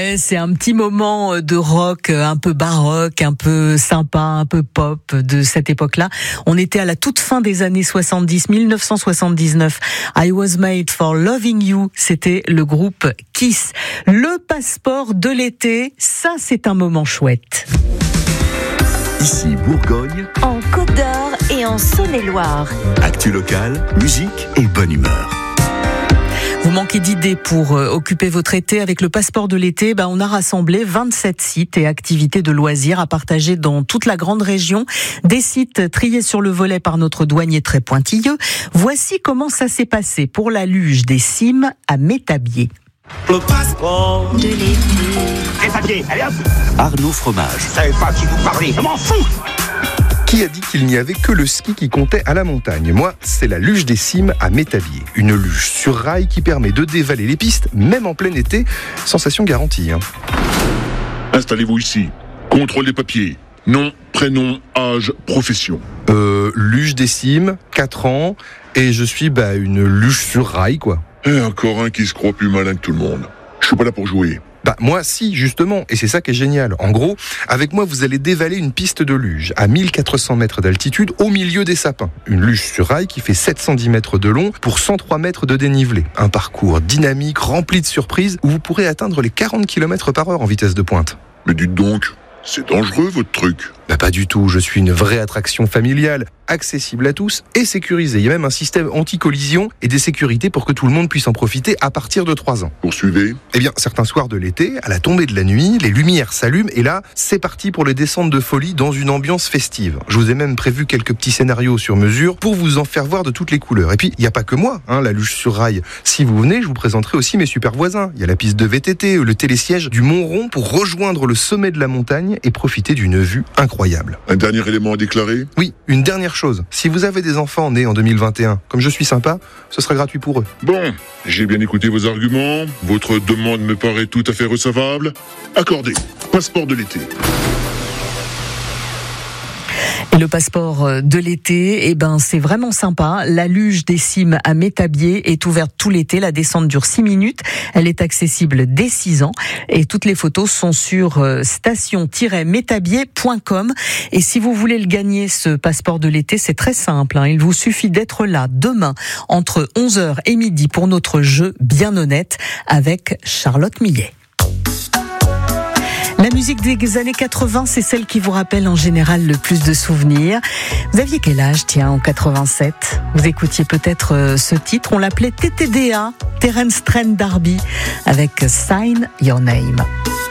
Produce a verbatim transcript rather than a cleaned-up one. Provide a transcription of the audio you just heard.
Ouais, c'est un petit moment de rock un peu baroque, un peu sympa, un peu pop de cette époque-là. On était à la toute fin des années soixante-dix, dix-neuf cent soixante-dix-neuf. I was made for loving you. C'était le groupe Kiss. Le passeport de l'été, ça c'est un moment chouette. Ici Bourgogne, en Côte d'Or et en Saône-et-Loire. Actu locale, musique et bonne humeur. Vous manquez d'idées pour euh, occuper votre été avec le passeport de l'été, bah, on a rassemblé vingt-sept sites et activités de loisirs à partager dans toute la grande région. Des sites triés sur le volet par notre douanier très pointilleux. Voici comment ça s'est passé pour la luge des cimes à Métabier. Le passeport De l'été. Les papiers, allez hop. Arnaud Fromage. Je savais pas à qui vous parlez, je m'en fous. Qui a dit qu'il n'y avait que le ski qui comptait à la montagne ? Moi, c'est la luge des cimes à Métabier. Une luge sur rail qui permet de dévaler les pistes, même en plein été. Sensation garantie. Hein. Installez-vous ici. Contrôle des papiers. Nom, prénom, âge, profession. Euh, luge des cimes, quatre ans, et je suis bah, une luge sur rail, quoi. Et encore un qui se croit plus malin que tout le monde. Je suis pas là pour jouer. Bah moi si, justement, et c'est ça qui est génial. En gros, avec moi vous allez dévaler une piste de luge à mille quatre cents mètres d'altitude au milieu des sapins. Une luge sur rail qui fait sept cent dix mètres de long pour cent trois mètres de dénivelé. Un parcours dynamique, rempli de surprises, où vous pourrez atteindre les quarante kilomètres par heure en vitesse de pointe. Mais dites donc, c'est dangereux votre truc. Bah pas du tout, je suis une vraie attraction familiale, accessible à tous et sécurisée. Il y a même un système anti-collision et des sécurités pour que tout le monde puisse en profiter à partir de trois ans. Poursuivez. Eh bien, certains soirs de l'été, à la tombée de la nuit, les lumières s'allument et là, c'est parti pour les descentes de folie dans une ambiance festive. Je vous ai même prévu quelques petits scénarios sur mesure pour vous en faire voir de toutes les couleurs. Et puis, il n'y a pas que moi, hein, la luge sur rail. Si vous venez, je vous présenterai aussi mes super voisins. Il y a la piste de V T T, le télésiège du Mont-Rond pour rejoindre le sommet de la montagne et profiter d'une vue incroyable. Un dernier élément à déclarer ? Oui, une dernière chose. Si vous avez des enfants nés en deux mille vingt et un, comme je suis sympa, ce sera gratuit pour eux. Bon, j'ai bien écouté vos arguments. Votre demande me paraît tout à fait recevable. Accordé. Passeport de l'été. Et le passeport de l'été, eh ben, c'est vraiment sympa. La luge des cimes à Métabier est ouverte tout l'été. La descente dure six minutes. Elle est accessible dès six ans. Et toutes les photos sont sur station tiret métabier point com. Et si vous voulez le gagner, ce passeport de l'été, c'est très simple, hein. Il vous suffit d'être là demain entre onze heures et midi pour notre jeu Bien Honnête avec Charlotte Millet. La musique des années quatre-vingts, c'est celle qui vous rappelle en général le plus de souvenirs. Vous aviez quel âge, tiens, en quatre-vingt-sept ? Vous écoutiez peut-être ce titre, on l'appelait T T D A, Terence Trent D'Arby, avec Sign Your Name.